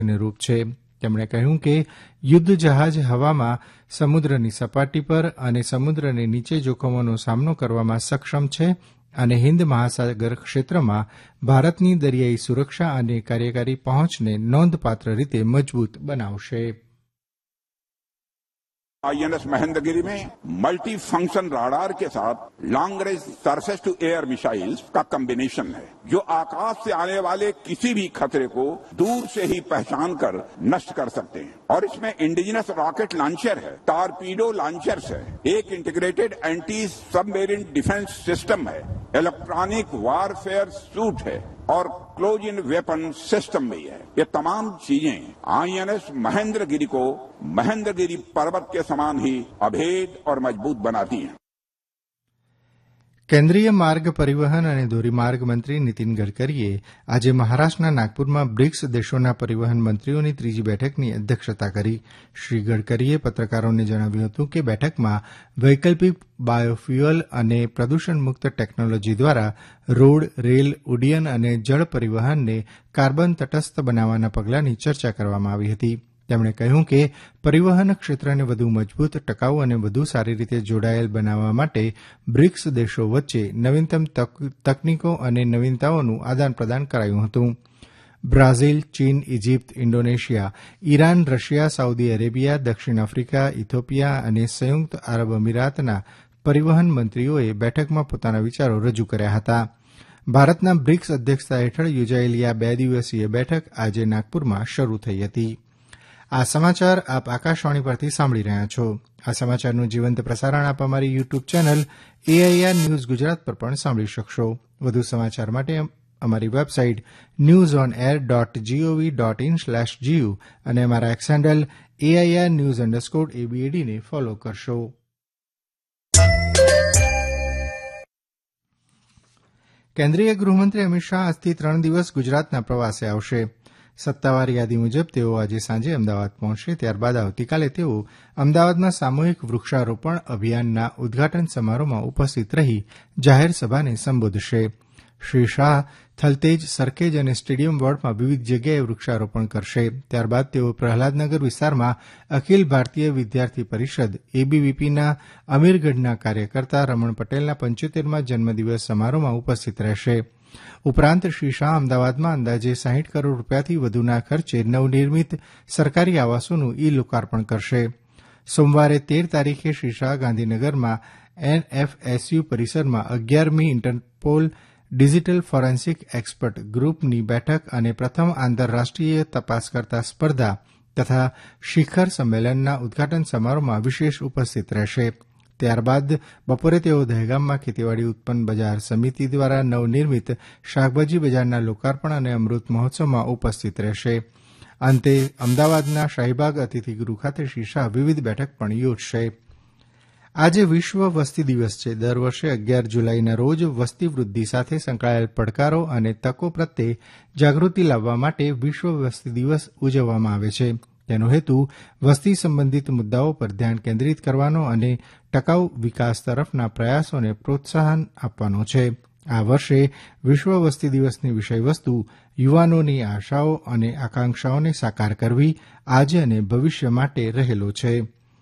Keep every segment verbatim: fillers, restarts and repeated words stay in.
રૂપ છે. તેમણે કહ્યું કે યુદ્ધ જહાજ હવામાં, સમુદ્રની સપાટી પર અને સમુદ્રની નીચે જોખમોનો સામનો કરવામાં સક્ષમ છે અને હિન્દ મહાસાગર ક્ષેત્રમાં ભારતની દરિયાઈ સુરક્ષા અને કાર્યકારી પહોંચને નોંધપાત્ર રીતે મજબૂત બનાવશે. आईएनएस महेंद्रगिरी में मल्टी फंक्शन राडार के साथ long range surface to air missiles का कॉम्बिनेशन है, जो आकाश से आने वाले किसी भी खतरे को दूर से ही पहचान कर नष्ट कर सकते हैं. और इसमें इंडिजिनस रॉकेट लॉन्चर है, टॉरपीडो लॉन्चर्स है, एक integrated anti submarine defence system है, इलेक्ट्रॉनिक वारफेयर सूट है और क्लोज इन वेपन सिस्टम भी है. ये तमाम चीजें आईएनएस महेंद्रगिरी को महेंद्रगिरी पर्वत के समान ही अभेद और मजबूत बनाती हैं. કેન્દ્રીય માર્ગ પરિવહન અને ધોરીમાર્ગ મંત્રી નીતિન ગડકરીએ આજે મહારાષ્ટ્રના નાગપુરમાં બ્રિક્સ દેશોના પરિવહન મંત્રીઓની ત્રીજી બેઠકની અધ્યક્ષતા કરી. શ્રી ગડકરીએ પત્રકારોને જણાવ્યું હતું કે બેઠકમાં વૈકલ્પિક બાયોફ્યુઅલ અને પ્રદૂષણમુક્ત ટેકનોલોજી દ્વારા રોડ, રેલ, ઉડ્ડયન અને જળ પરિવહનને કાર્બન તટસ્થ બનાવવાના પગલાંની ચર્ચા કરવામાં આવી હતી. તેમણે કહ્યું કે પરિવહન ક્ષેત્રને વધુ મજબૂત, ટકાઉ અને વધુ સારી રીતે જોડાયેલ બનાવવા માટે બ્રિક્સ દેશો વચ્ચે નવીનતમ તકનીકો અને નવીનતાઓનું આદાન પ્રદાન કરાયું હતું. બ્રાઝીલ, ચીન, Egypt, Indonesia, Iran, Russia, Saudi Arabia, દક્ષિણ આફ્રિકા, ઇથોપિયા અને સંયુક્ત આરબ અમીરાતના પરિવહન મંત્રીઓએ બેઠકમાં પોતાના વિચારો રજૂ કર્યા હતા. ભારતના બ્રિક્સ અધ્યક્ષતા હેઠળ યોજાયેલી આ બે દિવસીય બેઠક આજે નાગપુરમાં શરૂ થઈ હતી. આ સમાચાર આપ આકાશવાણી પરથી સાંભળી રહ્યા છો. આ સમાચારનું જીવંત પ્રસારણ આપ અમારી YouTube channel AIR news Gujarat પર પણ સાંભળી શકશો. વધુ સમાચાર માટે અમારી website news on air dot GOV dot in slash GU અને અમારા x handle AIR news underscore એબીએડીને follow કરશો. કેન્દ્રીય ગૃહમંત્રી અમિત શાહ આજથી ત્રણ દિવસ ગુજરાતના પ્રવાસે આવશે. સત્તાવાર યાદી મુજબ તેઓ આજે સાંજે અમદાવાદ પહોંચશે. ત્યારબાદ આવતીકાલે તેઓ અમદાવાદમાં સામૂહિક વૃક્ષારોપણ અભિયાનના ઉદઘાટન સમારોહમાં ઉપસ્થિત રહી જાહેર સભાને સંબોધશે. શ્રી શાહ થલતેજ, સરખેજ અને સ્ટેડિયમ વોર્ડમાં વિવિધ જગ્યાએ વૃક્ષારોપણ કરશે. ત્યારબાદ તેઓ પ્રહલાદનગર વિસ્તારમાં અખિલ ભારતીય વિદ્યાર્થી પરિષદ એબીવીપીના અમીરગઢના કાર્યકર્તા રમણ પટેલના પંચોતેરમાં જન્મદિવસ સમારોહમાં ઉપસ્થિત રહેશે. ઉપરાંત શ્રી શાહ અમદાવાદમાં અંદાજે સાહીઠ કરોડ રૂપિયાથી વધુના ખર્ચે નવનિર્મિત સરકારી આવાસોનું ઈ લોકાર્પણ કરશે. સોમવારે તેર તારીખે શ્રી શાહ ગાંધીનગરમાં એનએફએસયુ પરિસરમાં અગિયારમી ઇન્ટરપોલ ડિજીટલ ફોરેન્સિક એક્સપર્ટ ગ્રુપની બેઠક અને પ્રથમ આંતરરાષ્ટ્રીય તપાસકર્તા સ્પર્ધા તથા શિખર સંમેલનના ઉદઘાટન સમારોહમાં વિશેષ ઉપસ્થિત રહેશે. ત્યારબાદ બપોરે તેઓ દહેગામમાં ખેતીવાડી ઉત્પન્ન બજાર સમિતિ દ્વારા નવનિર્મિત શાકભાજી બજારના લોકાર્પણ અને અમૃત મહોત્સવમાં ઉપસ્થિત રહેશે. અંતે અમદાવાદના શાહીબાગ અતિથિગૃહ ખાતે શ્રી શાહ વિવિધ બેઠક પણ યોજશે. આજે વિશ્વ વસ્તી દિવસ છે. દર વર્ષે અગિયાર જુલાઈના રોજ વસ્તી વૃદ્ધિ સાથે સંકળાયેલ પડકારો અને તકો પ્રત્યે જાગૃતિ લાવવા માટે વિશ્વ વસ્તી દિવસ ઉજવવામાં આવે છે. તેનો હેતુ વસ્તી સંબંધિત મુદ્દાઓ પર ધ્યાન કેન્દ્રિત કરવાનો અને ટકાઉ વિકાસ તરફના પ્રયાસોને પ્રોત્સાહન આપવાનો છે. આ વર્ષે વિશ્વ વસ્તી દિવસની વિષયવસ્તુ યુવાનોની આશાઓ અને આકાંક્ષાઓને સાકાર કરવી, આજે અને ભવિષ્ય માટે રહેલો છે.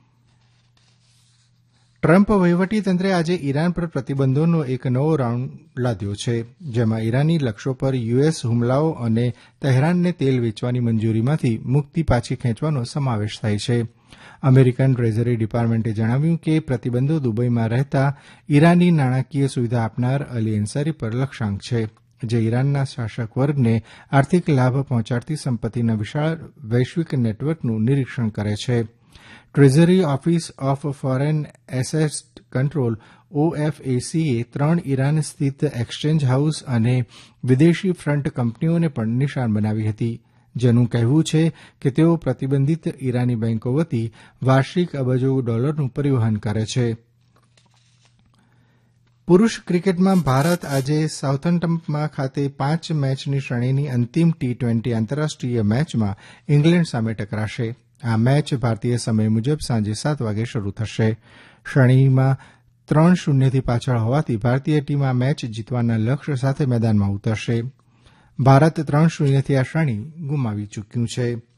ટ્રમ્પ વહીવટીતંત્રે આજે ઇરાન પર પ્રતિબંધોનો એક નવો રાઉન્ડ લાદ્યો છે, જેમાં ઇરાની લક્ષ્યો પર યુએસ હુમલાઓ અને તહેરાનને તેલ વેચવાની મંજૂરીમાંથી મુક્તિ પાછી ખેંચવાનો સમાવેશ થાય છે. અમેરિકન ટ્રેઝરી ડિપાર્ટમેન્ટે જણાવ્યું કે પ્રતિબંધો દુબઈમાં રહેતા ઇરાની નાણાકીય સુવિધા આપનાર અલી અંસારી પર લક્ષ્યાંક છે, જે ઇરાનના શાસક વર્ગને આર્થિક લાભ પહોંચાડતી સંપત્તિના વિશાળ વૈશ્વિક નેટવર્કનું નિરીક્ષણ કરે છે. Treasury office of foreign assets control ઓએફએસીએ ત્રણ ઇરાન સ્થિત એક્સચેન્જ હાઉસ અને વિદેશી ફ્રન્ટ કંપનીઓને પણ નિશાન બનાવી હતી, જેનું કહેવું છે કે તેઓ પ્રતિબંધિત ઇરાની બેન્કો વતી વાર્ષિક અબજો ડોલરનું પરિવહન કરે છે. પુરૂષ ક્રિકેટમાં ભારત આજે સાઉથમ્પટન ખાતે પાંચ મેચની શ્રેણીની અંતિમ ટી ટ્વેન્ટી આંતરરાષ્ટ્રીય મેચમાં ઇંગ્લેન્ડ સામે ટકરાશે. આ મેચ ભારતીય સમય મુજબ સાંજે સાત વાગે શરૂ થશે. શ્રેણીમાં ત્રણ શૂન્યથી પાછળ હોવાથી ભારતીય ટીમ આ મેચ જીતવાના લક્ષ્ય સાથે મેદાનમાં ઉતરશે. ભારત ત્રણ શૂન્યથી આ શ્રેણી ગુમાવી ચૂક્યું છે